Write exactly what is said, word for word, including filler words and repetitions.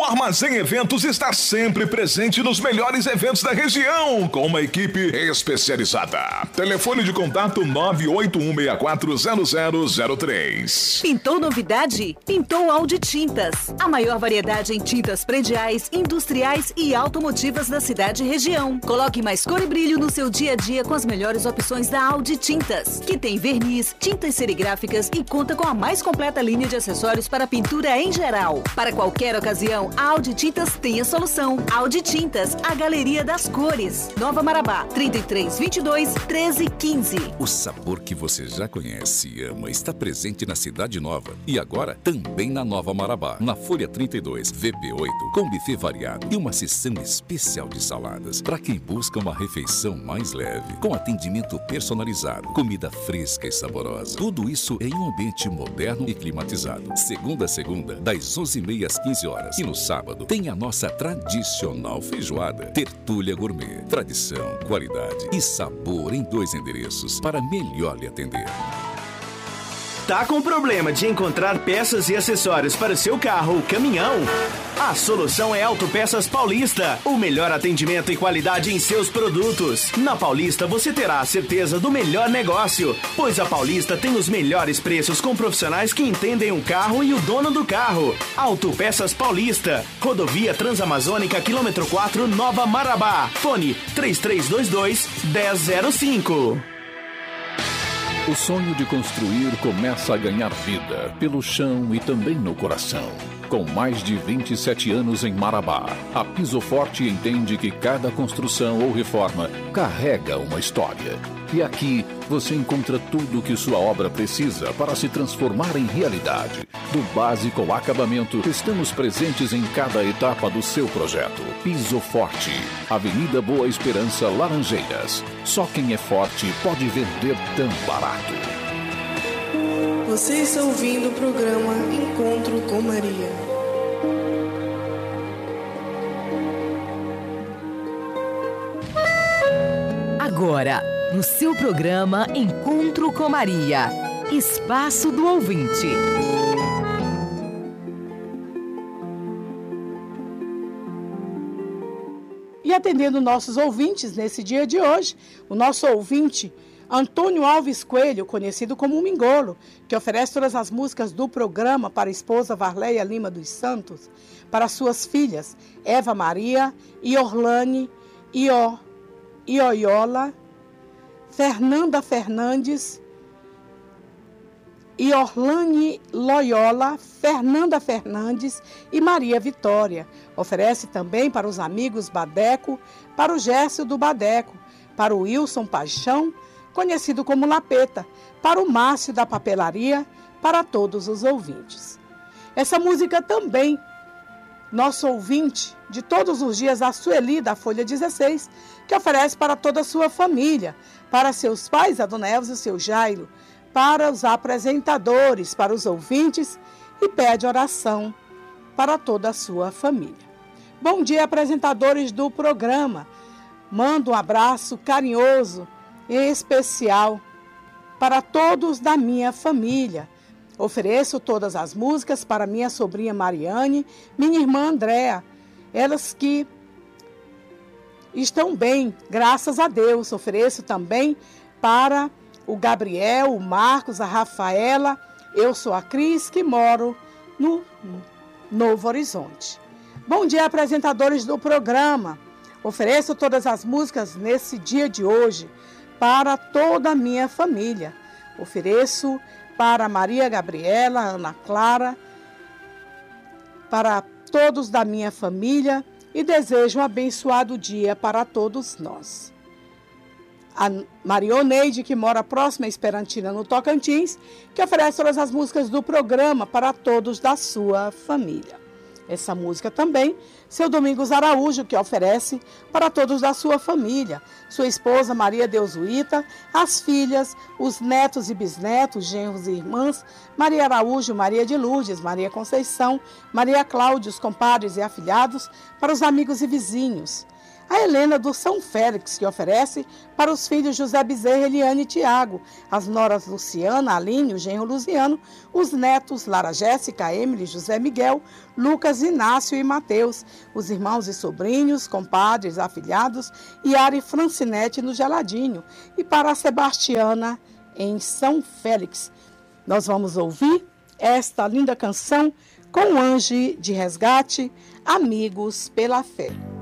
Armazém Eventos está sempre presente nos melhores eventos da região, com uma equipe especializada. Telefone de contato nove oito um seis quatro zero zero zero três. Pintou novidade? Pintou Audi Tintas. A maior variedade em tintas prediais, industriais e automotivas da cidade e região. Coloque mais cor e brilho no seu dia a dia com as melhores opções da Audi Tintas, que tem verniz, tintas serigráficas e conta com a mais completa linha de acessórios para pintura em geral. Para qualquer ocasião, a Audi Tintas tem a solução. Audi Tintas, a galeria das cores. Nova Marabá, trinta e três, vinte e dois, treze, quinze. O sabor que você já conhece e ama está presente na Cidade Nova e agora também na Nova Marabá. Na Folha trinta e dois, V P oito, com buffet variado e uma seção especial de saladas para quem busca uma refeição mais leve, com atendimento personalizado, comida fresca e saborosa. Tudo isso em um ambiente moderno e climatizado. Segunda a segunda, das onze e meia às quinze horas. E no sábado tem a nossa tradicional feijoada. Tertúlia Gourmet. Tradição, qualidade e sabor em dois endereços para melhor lhe atender. Tá com problema de encontrar peças e acessórios para o seu carro ou caminhão? A solução é Autopeças Paulista. O melhor atendimento e qualidade em seus produtos. Na Paulista você terá a certeza do melhor negócio, pois a Paulista tem os melhores preços com profissionais que entendem o carro e o dono do carro. Autopeças Paulista. Rodovia Transamazônica, quilômetro quatro, Nova Marabá. Fone três três dois dois, um zero zero cinco. O sonho de construir começa a ganhar vida pelo chão e também no coração. Com mais de vinte e sete anos em Marabá, a Piso Forte entende que cada construção ou reforma carrega uma história. E aqui você encontra tudo o que sua obra precisa para se transformar em realidade. Do básico ao acabamento, estamos presentes em cada etapa do seu projeto. Piso Forte, Avenida Boa Esperança, Laranjeiras. Só quem é forte pode vender tão barato. Você está ouvindo o programa Encontro com Maria. Agora, no seu programa Encontro com Maria, Espaço do Ouvinte. E atendendo nossos ouvintes nesse dia de hoje, o nosso ouvinte Antônio Alves Coelho, conhecido como Mingolo, que oferece todas as músicas do programa para a esposa Varleia Lima dos Santos, para suas filhas Eva Maria, Iorlane, Io, Ioiola, Fernanda Fernandes, Iorlane Loyola, Fernanda Fernandes e Maria Vitória. Oferece também para os amigos Badeco, para o Gércio do Badeco, para o Wilson Paixão, conhecido como Lapeta, para o Márcio da Papelaria, para todos os ouvintes. Essa música também, nosso ouvinte de todos os dias, a Sueli da Folha dezesseis, que oferece para toda a sua família, para seus pais, a Dona Elza e o seu Jairo, para os apresentadores, para os ouvintes e pede oração para toda a sua família. Bom dia, apresentadores do programa. Mando um abraço carinhoso e especial para todos da minha família. Ofereço todas as músicas para minha sobrinha Mariane, minha irmã Andréa, elas que estão bem, graças a Deus. Ofereço também para o Gabriel, o Marcos, a Rafaela. Eu sou a Cris, que moro no Novo Horizonte. Bom dia, apresentadores do programa. Ofereço todas as músicas nesse dia de hoje para toda a minha família. Ofereço para Maria Gabriela, Ana Clara, para todos da minha família e desejo um abençoado dia para todos nós. A Marioneide, que mora próxima a Esperantina, no Tocantins, que oferece todas as músicas do programa para todos da sua família. Essa música também, seu Domingos Araújo, que oferece para todos da sua família, sua esposa Maria Deusuíta, as filhas, os netos e bisnetos, genros e irmãs, Maria Araújo, Maria de Lourdes, Maria Conceição, Maria Cláudia, os compadres e afilhados, para os amigos e vizinhos. A Helena do São Félix, que oferece para os filhos José Bezerra, Eliane e Tiago, as noras Luciana, Aline, o genro Luciano, os netos Lara Jéssica, Emily, José Miguel, Lucas, Inácio e Mateus, os irmãos e sobrinhos, compadres, afilhados, Yara e Francinete no Geladinho, e para a Sebastiana em São Félix. Nós vamos ouvir esta linda canção com o Anjo de Resgate, Amigos pela Fé.